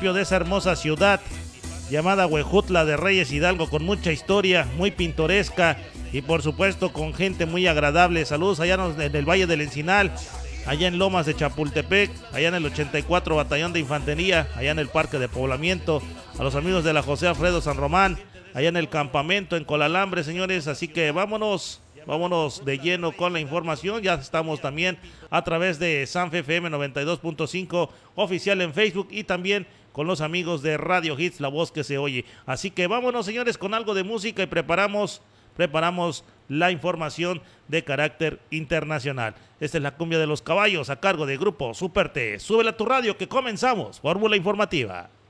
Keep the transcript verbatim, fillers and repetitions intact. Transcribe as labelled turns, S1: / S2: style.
S1: municipio de esa hermosa ciudad llamada Huejutla de Reyes Hidalgo, con mucha historia, muy pintoresca y por supuesto con gente muy agradable. Saludos allá en el Valle del Encinal, allá en Lomas de Chapultepec, allá en el ochenta y cuatro Batallón de Infantería, allá en el Parque de Poblamiento, a los amigos de la José Alfredo San Román, allá en el campamento en Colalambre, señores. Así que vámonos, vámonos de lleno con la información. Ya estamos también a través de Sanfe F M noventa y dos punto cinco oficial en Facebook y también con los amigos de Radio Hits, la voz que se oye. Así que vámonos, señores, con algo de música y preparamos, preparamos la información de carácter internacional. Esta es la cumbia de los caballos a cargo de Grupo Super T. Súbela a tu radio que comenzamos. Fórmula informativa.